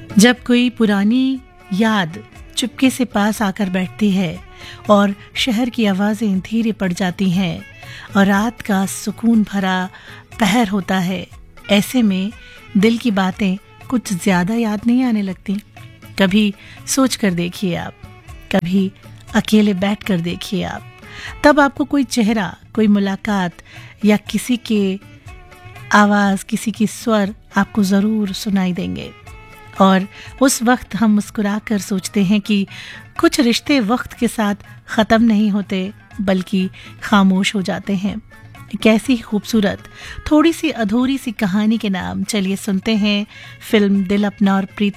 जब कोई पुरानी याद चुपके से पास आकर बैठती है और शहर की आवाज़ें धीरे पड़ जाती हैं और रात का सुकून भरा पहर होता है, ऐसे में दिल की बातें कुछ ज़्यादा याद नहीं आने लगती। कभी सोच कर देखिए आप, कभी अकेले बैठ कर देखिए आप, तब आपको कोई चेहरा, कोई मुलाकात या किसी के आवाज़, किसी की स्वर आपको ज़रूर सुनाई देंगे। और उस वक्त हम मुस्कुराकर सोचते हैं कि कुछ रिश्ते वक्त के साथ ख़त्म नहीं होते बल्कि खामोश हो जाते हैं। एक ऐसी खूबसूरत थोड़ी सी अधूरी सी कहानी के नाम चलिए सुनते हैं फिल्म दिल अपना और प्रीत